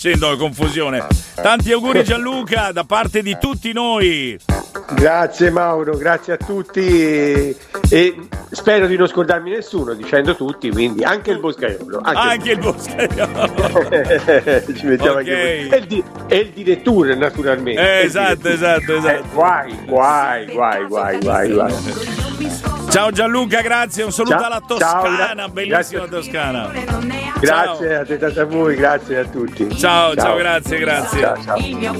facendo confusione. Tanti auguri Gianluca da parte di tutti noi. Grazie Mauro, grazie a tutti e spero di non scordarmi nessuno dicendo tutti, quindi anche il boscaiolo. Anche il boscaiolo. Ci mettiamo anche e il direttore naturalmente. Esatto. Guai. Ciao Gianluca, grazie, un saluto alla Toscana, bellissima Toscana. Grazie a te, a voi, grazie a tutti. Ciao, grazie. Ciao.